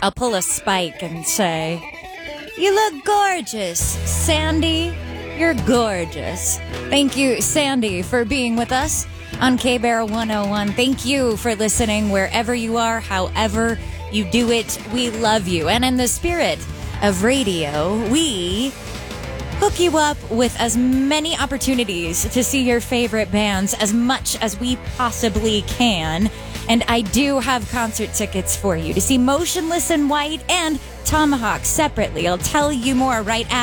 I'll pull a spike and say, "You look gorgeous, Sandy. You're gorgeous." Thank you, Sandy, for being with us on K-Bear 101. Thank you for listening wherever you are, however you do it. We love you. And in the spirit of radio, we hook you up with as many opportunities to see your favorite bands as much as we possibly can. And I do have concert tickets for you to see Motionless in White and Tomahawk separately. I'll tell you more right after.